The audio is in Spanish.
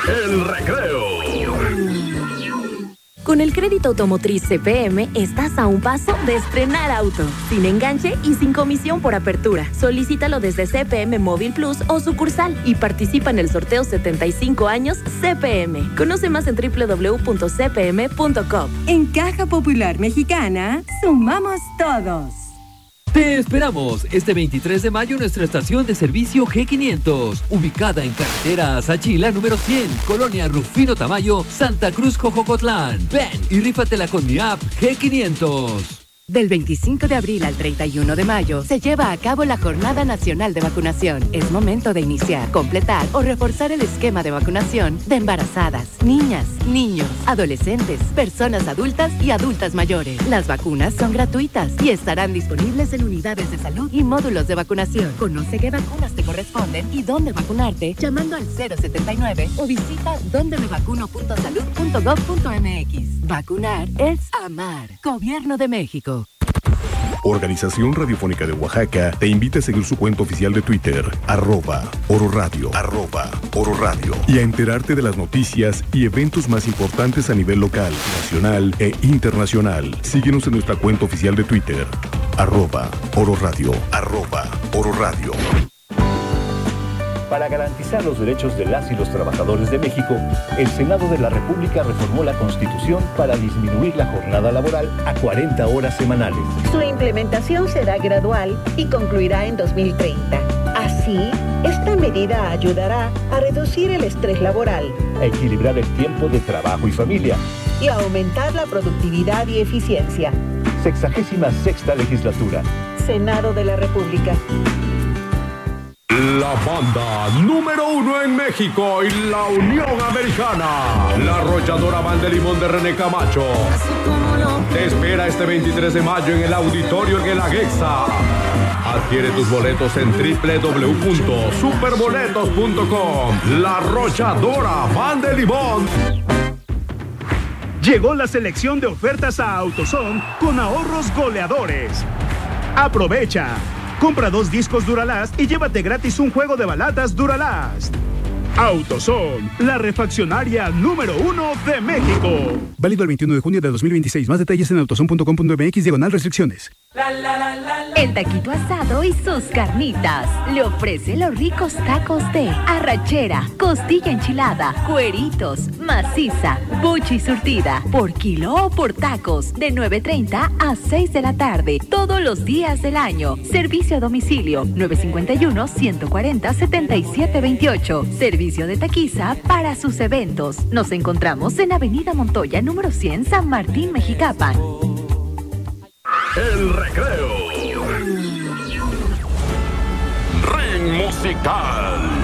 El Recreo. Con el crédito automotriz CPM estás a un paso de estrenar auto, sin enganche y sin comisión por apertura. Solicítalo desde CPM Móvil Plus o sucursal y participa en el sorteo 75 años CPM. Conoce más en www.cpm.com. En Caja Popular Mexicana, sumamos todos. Te esperamos este 23 de mayo en nuestra estación de servicio G500, ubicada en carretera Azacchila número 100, Colonia Rufino Tamayo, Santa Cruz, Jojocotlán. Ven y rífatela con mi app G500. Del 25 de abril al 31 de mayo se lleva a cabo la Jornada Nacional de Vacunación. Es momento de iniciar, completar o reforzar el esquema de vacunación de embarazadas, niñas, niños, adolescentes, personas adultas y adultas mayores. Las vacunas son gratuitas y estarán disponibles en unidades de salud y módulos de vacunación. Conoce qué vacunas te corresponden y dónde vacunarte llamando al 079 o visita dondemevacuno.salud.gov.mx. Vacunar es amar. Gobierno de México. Organización Radiofónica de Oaxaca te invita a seguir su cuenta oficial de Twitter, @Oro Radio, @Oro Radio, y a enterarte de las noticias y eventos más importantes a nivel local, nacional e internacional. Síguenos en nuestra cuenta oficial de Twitter, @Oro Radio, @Oro Radio. Para garantizar los derechos de las y los trabajadores de México, el Senado de la República reformó la Constitución para disminuir la jornada laboral a 40 horas semanales. Su implementación será gradual y concluirá en 2030. Así, esta medida ayudará a reducir el estrés laboral, a equilibrar el tiempo de trabajo y familia y a aumentar la productividad y eficiencia. 66ª Legislatura. Senado de la República. La banda número 1 en México y la Unión Americana. La arrolladora Banda de Limón de René Camacho. Te espera este 23 de mayo en el auditorio en el Aguexa. Adquiere tus boletos en www.superboletos.com. La arrolladora Banda de Limón. Llegó la selección de ofertas a AutoZone con ahorros goleadores. Aprovecha. Compra 2 discos Duralast y llévate gratis un juego de baladas Duralast. AutoZone, la refaccionaria número 1 de México. Válido el 21 de junio de 2026. Más detalles en autozone.com.mx/restricciones. El taquito asado y sus carnitas le ofrece los ricos tacos de arrachera, costilla enchilada, cueritos, maciza, buche y surtida, por kilo o por tacos, de 9:30 a 6 de la tarde, todos los días del año. Servicio a domicilio, 951-140-7728. Servicio de taquiza para sus eventos. Nos encontramos en Avenida Montoya, número 100, San Martín, Mexicapan. El Recreo. Ring musical.